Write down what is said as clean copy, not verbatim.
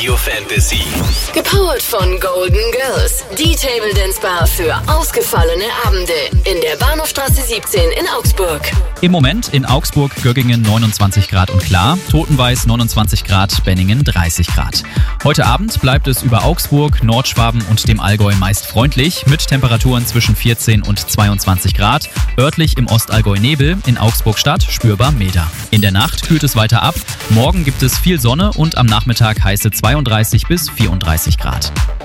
Radio Fantasy. Gepowert von Golden Girls. Die Table Dance Bar für ausgefallene Abende. In der Bahnhofstraße 17 in Augsburg. Im Moment in Augsburg, Göggingen 29 Grad und klar, Totenweiß 29 Grad, Benningen 30 Grad. Heute Abend bleibt es über Augsburg, Nordschwaben und dem Allgäu meist freundlich, mit Temperaturen zwischen 14 und 22 Grad, örtlich im Ostallgäu Nebel, in Augsburg Stadt spürbar milder. In der Nacht kühlt es weiter ab, morgen gibt es viel Sonne und am Nachmittag heiße 32 bis 34 Grad.